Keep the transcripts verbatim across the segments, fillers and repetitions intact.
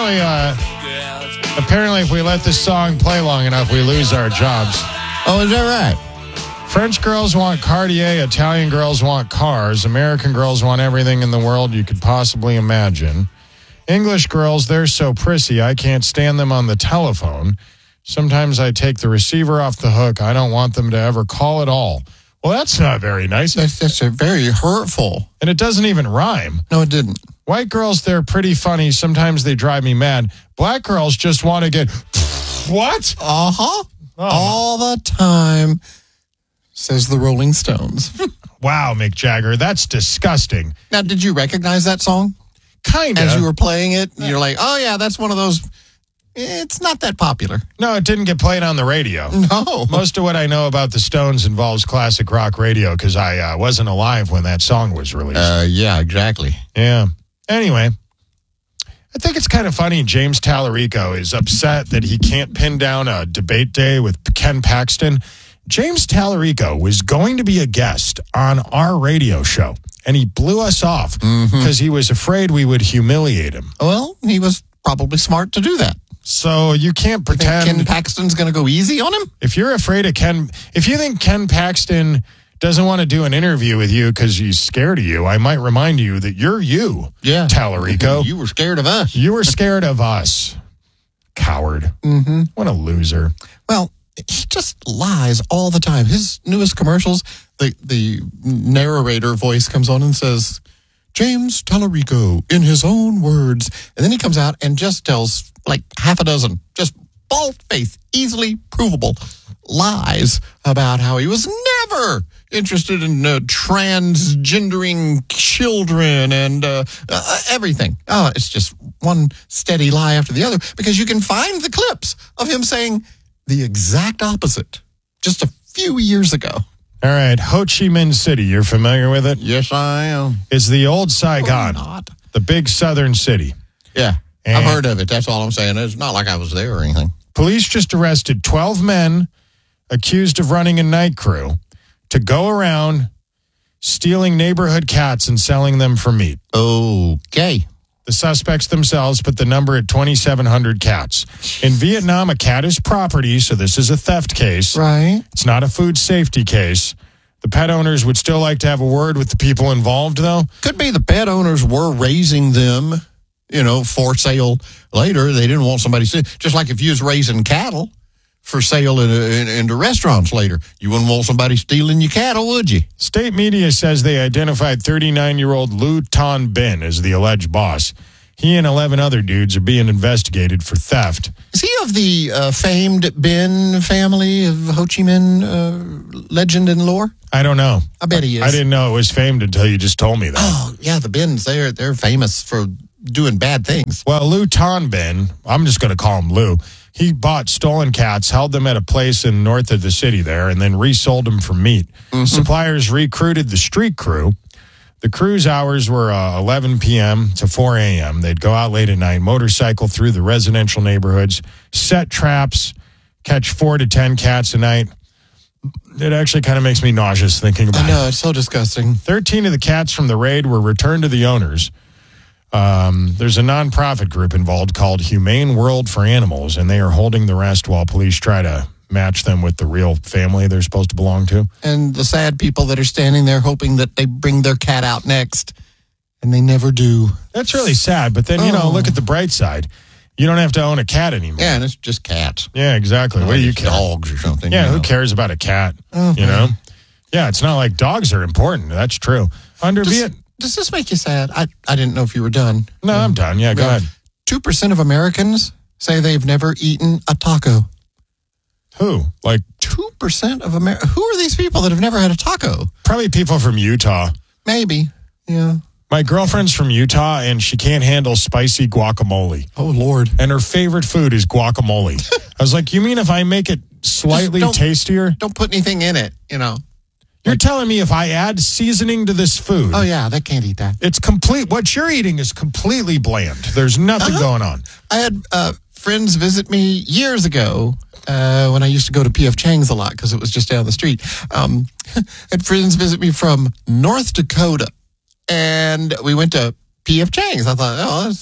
apparently, uh, apparently, if we let this song play long enough, we lose our jobs. Oh, is that right? French girls want Cartier. Italian girls want cars. American girls want everything in the world you could possibly imagine. English girls, they're so prissy, I can't stand them on the telephone. Sometimes I take the receiver off the hook. I don't want them to ever call at all. Well, that's not very nice. That's, that's a very hurtful. And it doesn't even rhyme. No, it didn't. White girls, they're pretty funny. Sometimes they drive me mad. Black girls just want to get... What? Uh-huh. Oh. All the time, says the Rolling Stones. Wow, Mick Jagger, that's disgusting. Now, did you recognize that song? Kind of. As you were playing it, you're like, oh, yeah, that's one of those... It's not that popular. No, it didn't get played on the radio. No. Most of what I know about the Stones involves classic rock radio because I uh, wasn't alive when that song was released. Uh, yeah, exactly. Yeah. Anyway, I think it's kind of funny James Tallarico is upset that he can't pin down a debate day with Ken Paxton. James Tallarico was going to be a guest on our radio show, and he blew us off because mm-hmm. he was afraid we would humiliate him. Well, he was probably smart to do that. So you can't pretend... You think Ken Paxton's going to go easy on him? If you're afraid of Ken... If you think Ken Paxton doesn't want to do an interview with you because he's scared of you, I might remind you that you're you, yeah. Tallarico. You were scared of us. You were scared of us. Coward. Mm-hmm. What a loser. Well, he just lies all the time. His newest commercials, the, the narrator voice comes on and says, James Tallarico, in his own words. And then he comes out and just tells like half a dozen, just bald-faced, easily provable lies about how he was never interested in uh, transgendering children and uh, uh, everything. Oh, it's just one steady lie after the other because you can find the clips of him saying the exact opposite just a few years ago. All right, Ho Chi Minh City, you're familiar with it? Yes, I am. It's the old Saigon, not. the big southern city. Yeah, and I've heard of it. That's all I'm saying. It's not like I was there or anything. Police just arrested twelve men accused of running a night crew to go around stealing neighborhood cats and selling them for meat. Okay. The suspects themselves put the number at twenty-seven hundred cats. In Vietnam, a cat is property, so this is a theft case. Right. It's not a food safety case. The pet owners would still like to have a word with the people involved, though. Could be the pet owners were raising them, you know, for sale later. They didn't want somebody to, just like if you was raising cattle for sale in, in, into restaurants later. You wouldn't want somebody stealing your cattle, would you? State media says they identified thirty-nine-year-old Lou Ton Bin as the alleged boss. He and eleven other dudes are being investigated for theft. Is he of the uh, famed Bin family of Ho Chi Minh uh, legend and lore? I don't know. I bet he is. I didn't know it was famed until you just told me that. Oh, yeah, the Bins, they're, they're famous for doing bad things. Well, Lou Ton Bin, I'm just going to call him Lou. He bought stolen cats, held them at a place in north of the city there, and then resold them for meat. Mm-hmm. Suppliers recruited the street crew. The crew's hours were uh, eleven p.m. to four a.m. They'd go out late at night, motorcycle through the residential neighborhoods, set traps, catch four to ten cats a night. It actually kind of makes me nauseous thinking about it. I know, it's so disgusting. thirteen of the cats from the raid were returned to the owners. Um, there's a nonprofit group involved called Humane World for Animals, and they are holding the rest while police try to match them with the real family they're supposed to belong to. And the sad people that are standing there hoping that they bring their cat out next, and they never do. That's really sad, but then, you know, look at the bright side. You don't have to own a cat anymore. Yeah, and it's just cats. Yeah, exactly. What do you care? Dogs or something. Yeah, you know. Who cares about a cat? Okay. You know? Yeah, it's not like dogs are important. That's true. Under Does, Viet- does this make you sad? I, I didn't know if you were done. No, I'm done. Yeah, go Yeah. ahead. two percent of Americans say they've never eaten a taco. Who? Like two percent of America. Who are these people that have never had a taco? Probably people from Utah. Maybe. Yeah. My girlfriend's from Utah, and she can't handle spicy guacamole. Oh, Lord. And her favorite food is guacamole. I was like, you mean if I make it slightly don't, tastier? Don't put anything in it, you know. You're telling me if I add seasoning to this food. Oh, yeah, they can't eat that. It's complete. What you're eating is completely bland. There's nothing uh-huh. going on. I had uh, friends visit me years ago uh, when I used to go to P F Chang's a lot because it was just down the street. Um, had friends visit me from North Dakota, and we went to P F Chang's. I thought, oh, that's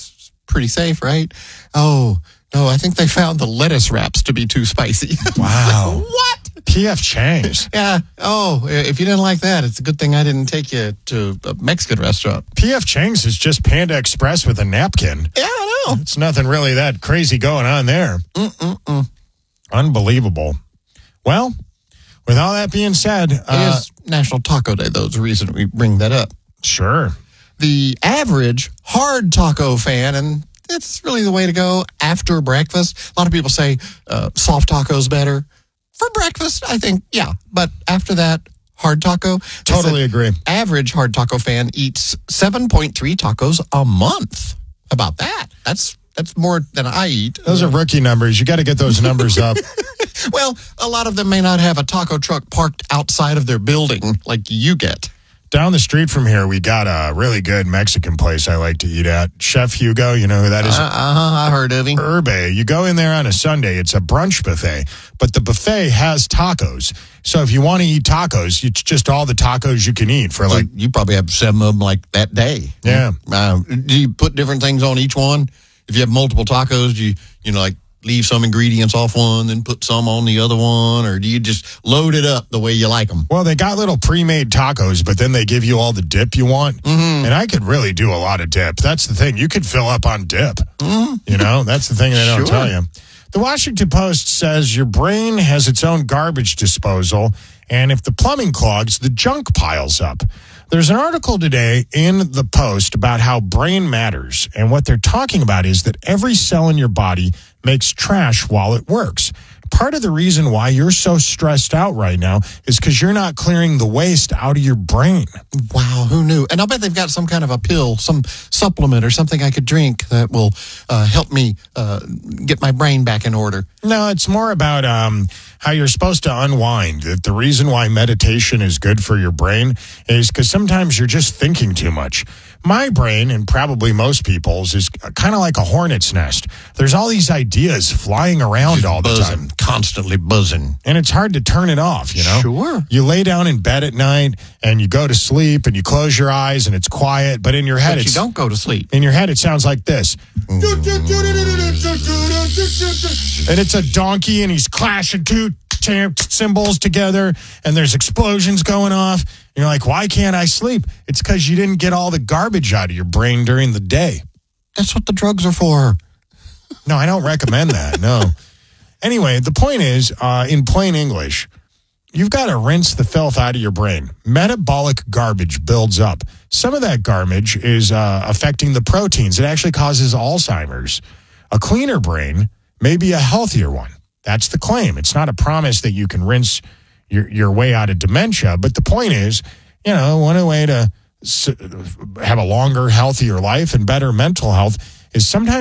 pretty safe, right? Oh, no, I think they found the lettuce wraps to be too spicy. Wow. What? P F Chang's. Yeah. Oh, if you didn't like that, it's a good thing I didn't take you to a Mexican restaurant. P F Chang's is just Panda Express with a napkin. Yeah, I know. It's nothing really that crazy going on there. Mm-mm-mm. Unbelievable. Well, with all that being said, It uh, is National Taco Day, though, is the reason we bring that up. sure. The average hard taco fan, and it's really the way to go after breakfast. A lot of people say uh, soft tacos better. For breakfast, I think, yeah. But after that, hard taco. Totally agree. Average hard taco fan eats seven point three tacos a month. How about that? That's that's more than I eat. Those are rookie numbers. You got to get those numbers up. Well, a lot of them may not have a taco truck parked outside of their building like you get. Down the street from here, we got a really good Mexican place I like to eat at. Chef Hugo, you know who that is? Uh, uh-huh, I heard of him. Urbe. You go in there on a Sunday, it's a brunch buffet, but the buffet has tacos. So if you want to eat tacos, it's just all the tacos you can eat for like, Like you probably have seven of them like that day. Yeah. Uh, do you put different things on each one? If you have multiple tacos, do you you know like leave some ingredients off one, then put some on the other one, or do you just load it up the way you like them? well, they got little pre-made tacos, but then they give you all the dip you want. Mm-hmm. And I could really do a lot of dip. That's the thing. You could fill up on dip. Mm-hmm. You know, that's the thing they don't Sure. tell you. The Washington Post says your brain has its own garbage disposal, and if the plumbing clogs, the junk piles up. There's an article today in the Post about how brain matters, and what they're talking about is that every cell in your body makes trash while it works. Part of the reason why you're so stressed out right now is because you're not clearing the waste out of your brain. Wow, who knew? And I'll bet they've got some kind of a pill, some supplement or something I could drink that will uh, help me uh, get my brain back in order. No, it's more about um, how you're supposed to unwind. That the reason why meditation is good for your brain is because sometimes you're just thinking too much. My brain, and probably most people's, is kind of like a hornet's nest. There's all these ideas flying around all the buzzing, time. constantly buzzing. And it's hard to turn it off, you know? Sure. You lay down in bed at night and you go to sleep and you close your eyes and it's quiet, but in your head, But you it's, don't go to sleep. in your head, it sounds like this. And it's a donkey and he's clashing two tam- cymbals together and there's explosions going off. And you're like, why can't I sleep? It's because you didn't get all the garbage out of your brain during the day. That's what the drugs are for. No, I don't recommend that. No. Anyway, the point is, uh, in plain English, you've got to rinse the filth out of your brain. Metabolic garbage builds up. Some of that garbage is uh, affecting the proteins. It actually causes Alzheimer's. A cleaner brain may be a healthier one. That's the claim. It's not a promise that you can rinse your, your way out of dementia. But the point is, you know, one way to s- have a longer, healthier life and better mental health is sometimes